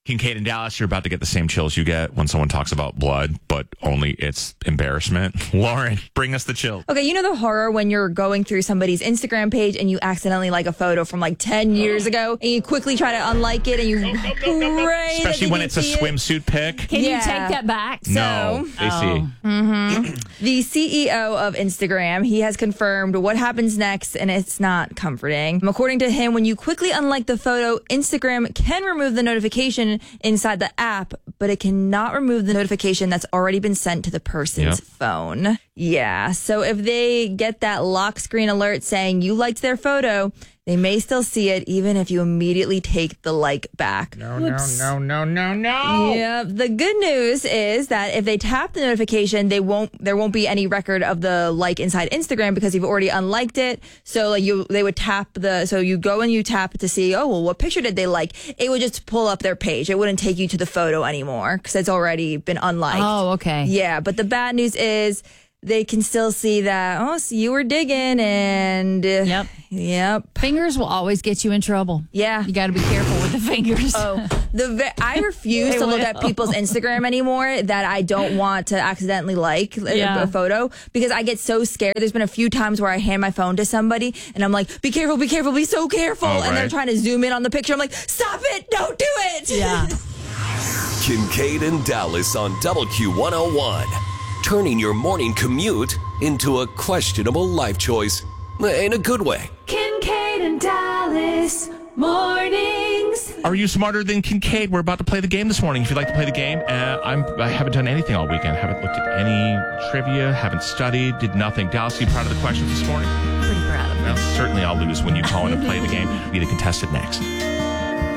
Kincaid and Dallas, you're about to get the same chills you get when someone talks about blood, but only it's embarrassment. Lauren, bring us the chill. Okay, you know the horror when you're going through somebody's Instagram page and you accidentally like a photo from like 10 years ago and you quickly try to unlike it and you pray Especially when it's a swimsuit pic. Can you take that back? No, they see. The CEO of Instagram, he has confirmed what happens next, and it's not comforting. According to him, when you quickly unlike the photo, Instagram can remove the notification inside the app, but it cannot remove the notification that's already been sent to the person's phone. Yeah, so if they get that lock screen alert saying you liked their photo, they may still see it even if you immediately take the like back. No. Yeah, the good news is that if they tap the notification, there won't be any record of the like inside Instagram because you've already unliked it. So like they would tap so you go and you tap to see, oh, well, what picture did they like? It would just pull up their page. It wouldn't take you to the photo anymore because it's already been unliked. Oh, okay. Yeah, but the bad news is they can still see that, so you were digging and... Yep. Fingers will always get you in trouble. Yeah. You got to be careful with the fingers. I refuse to look at people's Instagram anymore that I don't want to accidentally like a photo because I get so scared. There's been a few times where I hand my phone to somebody and I'm like, be careful, be so careful. And they're trying to zoom in on the picture. I'm like, stop it, don't do it. Yeah. Kincaid and Dallas on WQ101. Turning your morning commute into a questionable life choice in a good way. Kincaid and Dallas mornings. Are you smarter than Kincaid? We're about to play the game this morning. If you'd like to play the game, I haven't done anything all weekend. Haven't looked at any trivia, haven't studied, did nothing. Dallas, are you proud of the questions this morning? Pretty proud of it. Well, certainly I'll lose when you call in and play the game. Be the contestant next.